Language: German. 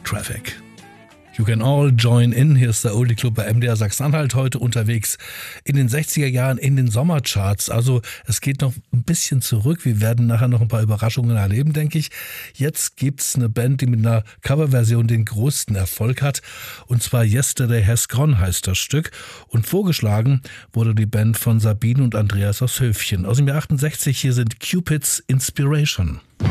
Traffic. You can all join in. Hier ist der Oldie Club bei MDR Sachsen-Anhalt, heute unterwegs in den 60er Jahren in den Sommercharts. Also es geht noch ein bisschen zurück. Wir werden nachher noch ein paar Überraschungen erleben, denke ich. Jetzt gibt's eine Band, die mit einer Coverversion den größten Erfolg hat. Und zwar Yesterday Has Gone heißt das Stück. Und vorgeschlagen wurde die Band von Sabine und Andreas aus Höfchen. Aus dem Jahr 68, hier sind Cupid's Inspiration.